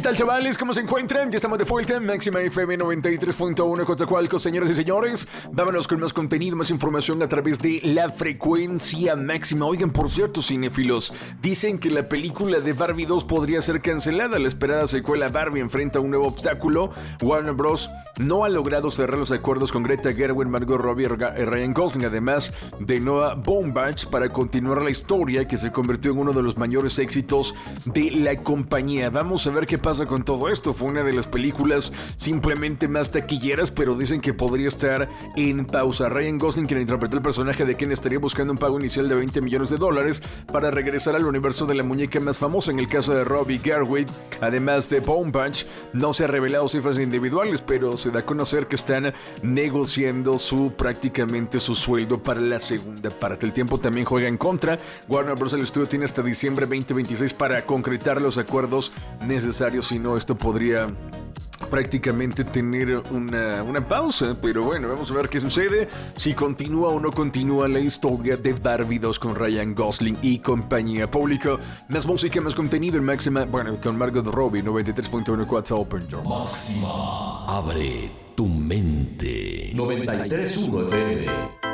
tal, chavales? ¿Cómo se encuentran? Ya estamos de vuelta en Máxima FM 93.1 Coatzacoalcos, señoras y señores. Vámonos con más contenido, más información a través de la frecuencia máxima. Oigan, por cierto, cinéfilos, dicen que la película de Barbie 2 podría ser cancelada. La esperada secuela Barbie enfrenta un nuevo obstáculo. Warner Bros. No ha logrado cerrar los acuerdos con Greta Gerwig, Margot Robbie y Ryan Gosling, además de Noah Baumbach, para continuar la historia que se convirtió en uno de los mayores éxitos de la compañía. Vamos a ver qué pasa con todo esto. Fue una de las películas simplemente más taquilleras, pero dicen que podría estar en pausa. Ryan Gosling, quien interpretó el personaje de Ken, estaría buscando un pago inicial de $20 millones para regresar al universo de la muñeca más famosa. En el caso de Robbie Gerwig, además de Baumbach, no se ha revelado cifras individuales, pero se da a conocer que están negociando prácticamente su sueldo para la segunda parte. El tiempo también juega en contra. Warner Bros. El estudio tiene hasta diciembre 2026 para concretar los acuerdos necesarios, si no, esto podría prácticamente tener una pausa. Pero bueno, vamos a ver qué sucede, si continúa o no continúa la historia de Barbie 2 con Ryan Gosling y compañía. Público, más música, más contenido en Máxima, bueno, con Margot Robbie, 93.1 Quatsa Open Door. Máxima, abre tu mente. 93.1 FM.